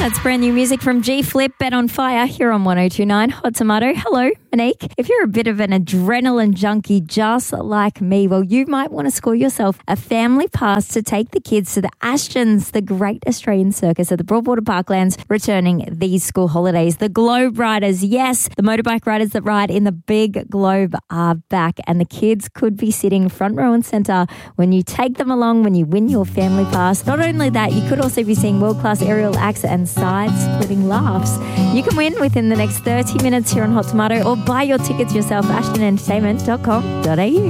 That's brand new music from G Flip, Bet on Fire, here on 102.9 Hot Tomato. Hello, Monique. If you're a bit of an adrenaline junkie just like me, well, you might want to score yourself a family pass to take the kids to the Ashtons, the Great Australian Circus at the Broadwater Parklands, returning these school holidays. The Globe Riders, yes, the motorbike riders that ride in the big globe are back, and the kids could be sitting front row and centre when you take them along when you win your family pass. Not only that, you could also be seeing world-class aerial acts and side-splitting laughs. You can win within the next 30 minutes here on Hot Tomato, or buy your tickets yourself, ashtonentertainment.com.au.